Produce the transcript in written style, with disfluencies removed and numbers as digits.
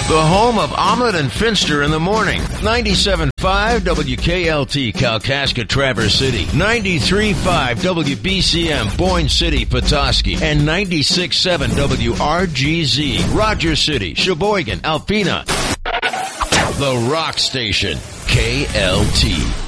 The home of Omelet and Finster in the morning. 97.5 WKLT Kalkaska Traverse City. 93.5 WBCM Boyne City Petoskey. And 96.7 WRGZ Rogers City, Sheboygan, Alpena. The Rock Station. KLT.